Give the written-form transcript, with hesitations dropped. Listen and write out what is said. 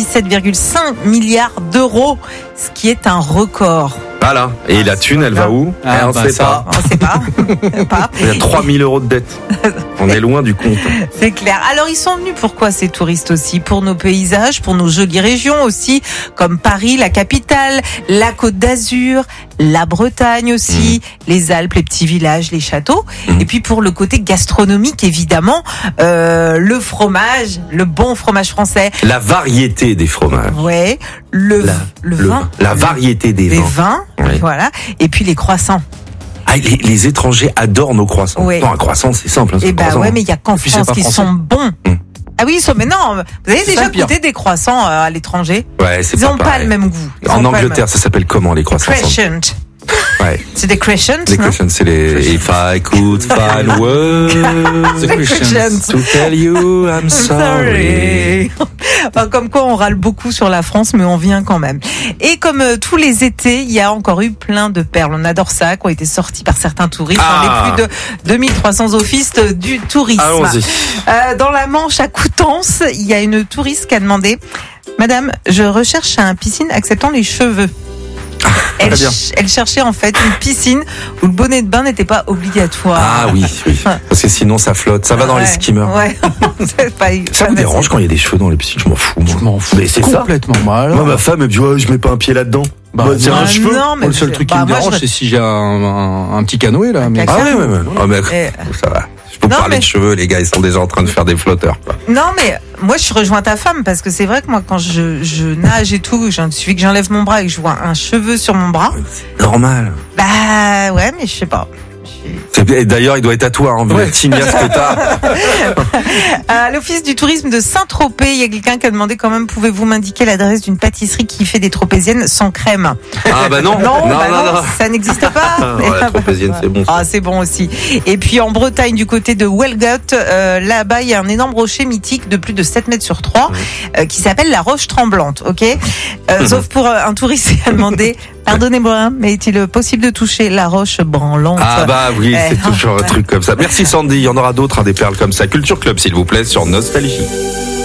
17,5 milliards d'euros, ce qui est un record. Voilà. Et la thune, elle va où? On ne sait pas. On sait pas. Il y a 3 000 euros de dette. On est loin du compte. C'est clair. Alors, ils sont venus pourquoi ces touristes aussi? Pour nos paysages, pour nos jolies régions aussi, comme Paris, la capitale, la Côte d'Azur, la Bretagne aussi, les Alpes, les petits villages, les châteaux. Et puis pour le côté gastronomique, évidemment, le fromage, le bon fromage français. La variété des fromages. Ouais. Le vin. La variété des vins. Oui. Voilà. Et puis les croissants. Ah, les étrangers adorent nos croissants. Oui. Non, un croissant, c'est simple. Eh ben ouais, mais il y a qu'en France qui sont bons. Ah oui, mais non, vous avez déjà goûté des croissants à l'étranger? Ouais, c'est Ils n'ont pas le même goût. En Angleterre, ça s'appelle comment les croissants? Crescent. Ouais. C'est des crescents, les crescents, c'est les If I could find words to tell you I'm sorry. Enfin, comme quoi on râle beaucoup sur la France, mais on vient quand même. Et comme tous les étés, il y a encore eu plein de perles. On adore ça, qui ont été sorties par certains touristes dans les plus de 2300 offices du tourisme. Allons-y. Dans la Manche, à Coutances, il y a une touriste qui a demandé: Madame, je recherche un piscine acceptant les cheveux. Elle cherchait en fait une piscine où le bonnet de bain n'était pas obligatoire. Ah oui. Parce que sinon ça flotte. Ça va dans les skimmers. Ouais. Ça me dérange quand il y a des cheveux dans les piscines. Je m'en fous. Mais c'est complètement mal. Moi, ma femme, elle me dit, je mets pas un pied là-dedans. C'est un cheveu. Non, mais le seul truc qui me dérange, c'est si j'ai un petit canoë là. Mais... Ah ouais. Ça va. Je peux parler de cheveux, les gars, ils sont déjà en train de faire des flotteurs. Non, mais moi, je rejoins ta femme parce que c'est vrai que moi, quand je nage et tout, il suffit que j'enlève mon bras et que je vois un cheveu sur mon bras. C'est normal. Bah ouais, mais je sais pas. D'ailleurs, il doit être à toi, vu la tignasse que t'as. À l'office du tourisme de Saint-Tropez, il y a quelqu'un qui a demandé quand même, pouvez-vous m'indiquer l'adresse d'une pâtisserie qui fait des tropéziennes sans crème? Ah bah non. Non, ça n'existe pas. La tropézienne, c'est bon. Ah, c'est bon aussi. Et puis en Bretagne, du côté de Welgot, là-bas, il y a un énorme rocher mythique de plus de 7 mètres sur 3 qui s'appelle la Roche Tremblante, ok? Sauf pour un touriste qui a demandé: pardonnez-moi, mais est-il possible de toucher la roche branlante? Ah bah oui, c'est toujours un truc comme ça. Merci Sandy, il y en aura d'autres, des perles comme ça. Culture Club, s'il vous plaît, sur Nostalgie.